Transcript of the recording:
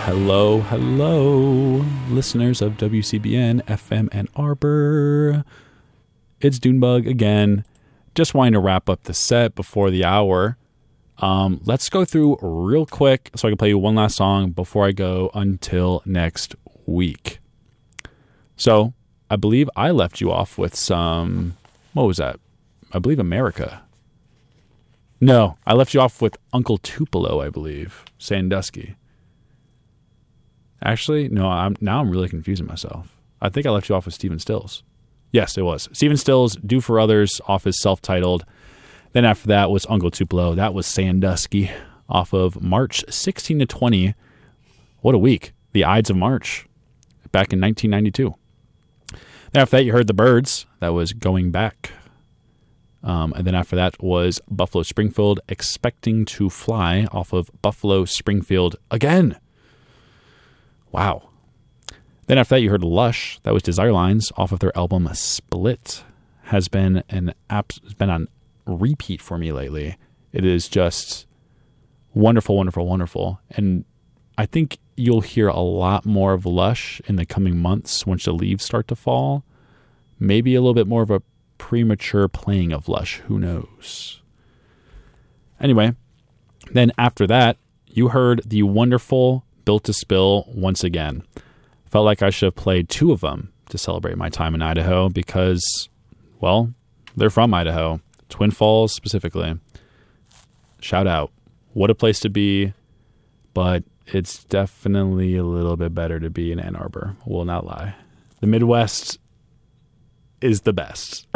Hello, hello, listeners of WCBN FM Ann Arbor. It's Dunebug again. Just wanting to wrap up the set before the hour. Let's go through real quick so I can play you one last song before I go until next week. So, I believe I left you off with some... What was that? I believe America. No, I left you off with Uncle Tupelo, I believe. Sandusky. Actually, no, I'm really confusing myself. I think I left you off with Stephen Stills. Yes, it was. Stephen Stills, Do For Others, off his self-titled. Then after that was Uncle Tupelo. That was Sandusky, off of March 16 to 20. What a week. The Ides of March, back in 1992. Then after that, you heard The Byrds. That was Going Back. And then after that was Buffalo Springfield, Expecting to Fly, off of Buffalo Springfield again. Wow. Then after that, you heard Lush. That was Desire Lines, off of their album Split. Has been on repeat for me lately. It is just wonderful, wonderful, wonderful. And I think you'll hear a lot more of Lush in the coming months once the leaves start to fall. Maybe a little bit more of a premature playing of Lush. Who knows? Anyway, then after that, you heard the wonderful Built to Spill once again. Felt like I should have played two of them to celebrate my time in Idaho because, well, they're from Idaho. Twin Falls specifically. Shout out. What a place to be, but it's definitely a little bit better to be in Ann Arbor. Will not lie. The Midwest is the best.